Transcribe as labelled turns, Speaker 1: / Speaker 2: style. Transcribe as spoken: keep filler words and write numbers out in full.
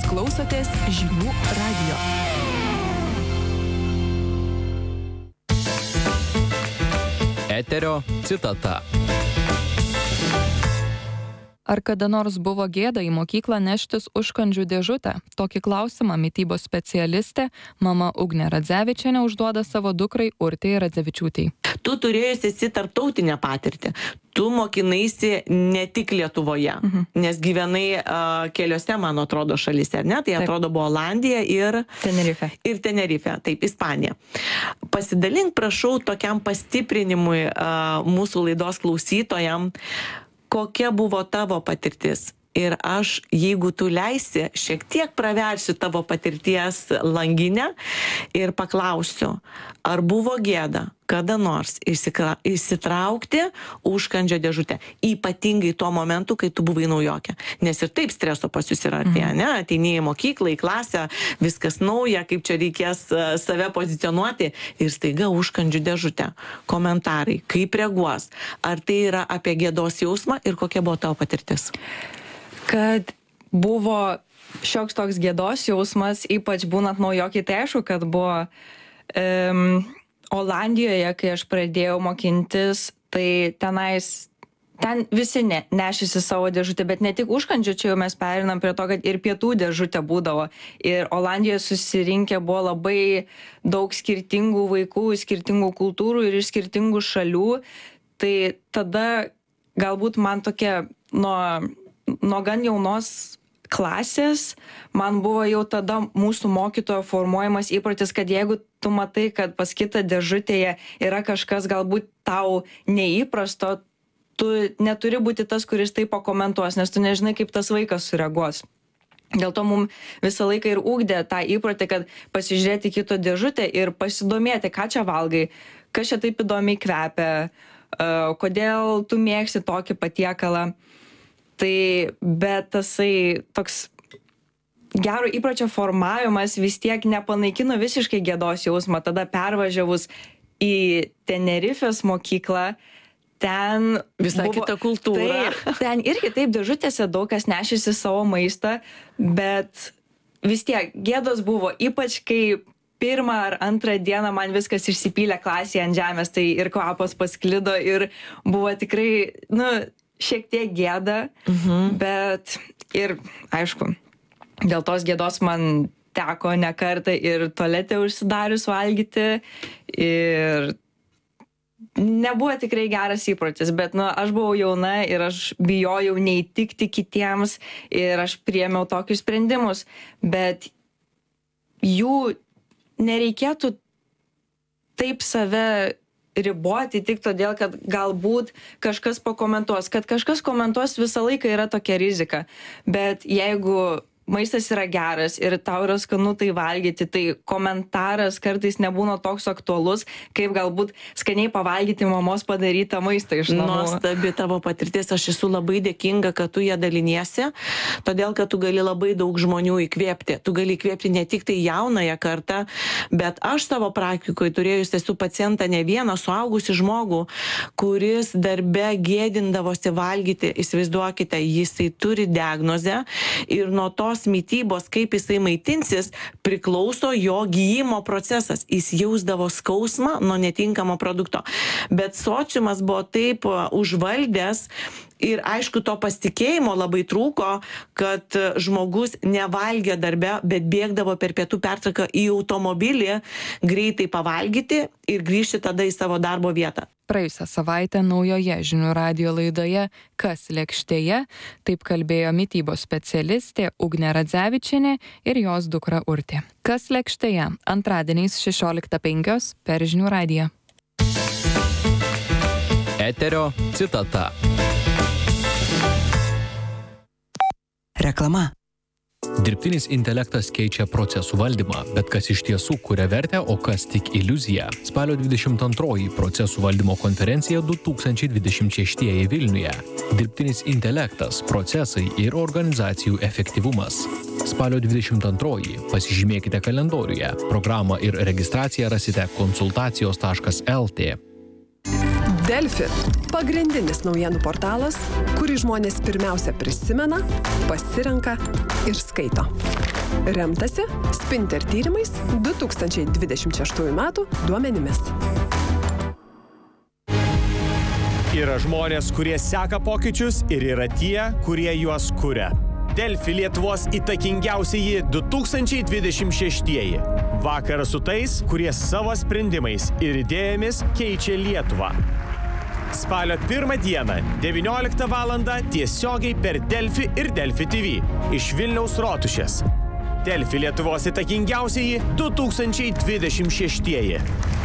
Speaker 1: klausotės Žinių radijo.
Speaker 2: Eterio citata.
Speaker 3: Ar kada nors buvo gėda į mokyklą neštis užkandžių dėžutę? Tokį klausimą mitybos specialistė mama Ugnė Radzevičienė užduoda savo dukrai Urtei Radzevičiūtei.
Speaker 4: Tu turėjusi esi tarptautinę patirtį. Tu mokinaisi ne tik Lietuvoje, mhm. nes gyvenai uh, keliose, man atrodo, šalyse, ne? Tai atrodo buvo Olandija ir
Speaker 3: Tenerife.
Speaker 4: Ir Tenerife, taip, Ispanija. Pasidalink, prašau, tokiam pastiprinimui uh, mūsų laidos klausytojam, kokia buvo tavo patirtis. Ir aš, jeigu tu leisi, šiek tiek praversiu tavo patirties langinę ir paklausiu, ar buvo gėda kada nors įsikra, įsitraukti užkandžio dėžutę, ypatingai tuo momentu, kai tu buvai naujokė. Nes ir taip streso pas jūs yra artėja, ne? Ateini į mokyklą, į klasę, viskas nauja, kaip čia reikės save pozicionuoti ir staiga užkandžių dėžutę. Komentarai, kaip reaguos, ar tai yra apie gėdos jausmą ir kokia buvo tavo patirtis?
Speaker 5: Kad buvo šioks toks gėdos jausmas, ypač būnant naujokiai, tai aišku, kad buvo um, Olandijoje, kai aš pradėjau mokintis, tai tenais, ten visi ne, nešėsi savo dėžutę, bet ne tik užkandžių, čia jau mes perinam prie to, kad ir pietų dėžutė būdavo. Ir Olandijoje susirinkę buvo labai daug skirtingų vaikų, skirtingų kultūrų ir iš skirtingų šalių. Tai tada galbūt man tokia nuo... nuo gan jaunos klasės, man buvo jau tada mūsų mokytojo formuojamas įprotis, kad jeigu tu matai, kad pas kitą dėžutėje yra kažkas galbūt tau neįprasto, tu neturi būti tas, kuris tai pakomentuos, nes tu nežinai, kaip tas vaikas sureaguos. Dėl to mums visą laiką ir ugdė tą įprotį, kad pasižiūrėti kito dėžutę ir pasidomėti, ką čia valgai, kas čia taip įdomiai kvepia, kodėl tu mėgsti tokį patiekalą. Tai, bet tasai toks gero įpročio formavimas vis tiek nepanaikino visiškai gėdos jausmą. Tada pervažiavus į Tenerifės mokyklą, ten
Speaker 4: visai
Speaker 5: buvo,
Speaker 4: kita kultūra.
Speaker 5: Taip, ten irgi taip dėžutėse daug kas nešėsi savo maistą, bet vis tiek gėdos buvo, ypač kai pirmą ar antrą dieną man viskas išsipylė klasėje ant žemės, tai ir kvapas pasklido ir buvo tikrai, nu, šiek tiek gėda, mhm. bet ir, aišku, dėl tos gėdos man teko ne kartą ir tualete užsidarius valgyti ir nebuvo tikrai geras įprotis, bet, nu, aš buvau jauna ir aš bijojau neįtikti kitiems ir aš priėmiau tokius sprendimus, bet jų nereikėtų taip save riboti tik todėl, kad galbūt kažkas pakomentuos. Kad kažkas komentuos visą laiką yra tokia rizika. Bet jeigu maistas yra geras ir tau yra skanu tai valgyti, tai komentaras kartais nebūna toks aktualus, kaip galbūt skaniai pavalgyti mamos padarytą maistą iš namų.
Speaker 4: Nuostabi tavo patirtis, aš esu labai dėkinga, kad tu ją daliniesi, todėl, kad tu gali labai daug žmonių įkvėpti. Tu gali įkvėpti ne tik tai jaunąją kartą, bet aš savo praktikoje turėjus esu pacientą ne vieną suaugusį žmogų, kuris darbe gėdindavosi valgyti. Įsivaizduokite, jisai turi diagnozę ir nuo tos mitybos, kaip jisai maitinsis, priklauso jo gyjimo procesas. Jis jausdavo skausmą nuo netinkamo produkto. Bet sociumas buvo taip užvaldęs ir aišku, to pasitikėjimo labai trūko, kad žmogus nevalgė darbe, bet bėgdavo per pietų pertrauką į automobilį greitai pavalgyti ir grįžti tada į savo darbo vietą.
Speaker 3: Praėjusią savaitę naujoje Žinių radijo laidoje Kas lėkštėje taip kalbėjo mitybos specialistė Ugnė Radzevičienė ir jos dukra Urtė. Kas lėkštėje antradieniais šešioliktą penkios per Žinių radiją.
Speaker 2: Eterio citata.
Speaker 1: Reklama.
Speaker 2: Dirbtinis intelektas keičia procesų valdymą, bet kas iš tiesų kuria vertę, o kas tik iliuzija. Spalio dvidešimt antroji procesų valdymo konferencija du tūkstančiai dvidešimt šeštieji Vilniuje. Dirbtinis intelektas, procesai ir organizacijų efektyvumas. Spalio dvidešimt antroji. Pasižymėkite kalendoriuje. Programą ir registraciją rasite konsultacijos taškas el tė.
Speaker 1: Delfi. Pagrindinis naujienų portalas, kur
Speaker 6: kurį žmonės pirmiausia prisimena, pasirenka ir skaito. Remtasi Spinter tyrimais du tūkstančiai dvidešimt šeštųjų metų duomenimis.
Speaker 7: Yra žmonės, kurie seka pokyčius ir yra tie, kurie juos kuria. Delfi Lietuvos įtakingiausieji du tūkstančiai dvidešimt šeštieji. Vakaras su tais, kurie savo sprendimais ir idėjomis keičia Lietuvą. Spalio pirmą dieną, devynioliktą valandą tiesiogiai per Delfi ir Delfi T V iš Vilniaus Rotušės. Delfi Lietuvos įtakingiausieji du tūkstančiai dvidešimt šeštieji.